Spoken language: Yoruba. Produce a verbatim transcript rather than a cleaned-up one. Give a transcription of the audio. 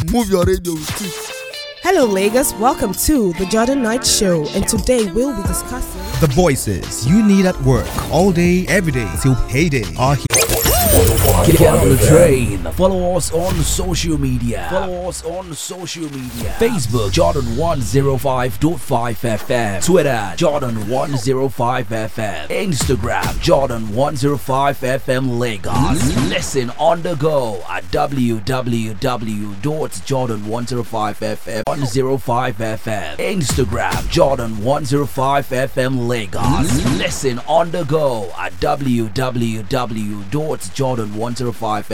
Move your radio with it. Hello Lagos, welcome to the Jordan Knight Show, and today we'll be discussing the voices you need at work all day, every day till payday are here. Get on the train. Follow us on social media. Follow us on social media. Facebook Jordan one oh five point five F M. Twitter Jordan one oh five F M. Instagram Jordan one oh five F M Lagos. Listen on the go at w w w dot jordan one oh five F M. one oh five F M. Instagram Jordan one oh five F M Lagos. Listen on the go at w w w dot jordan one oh five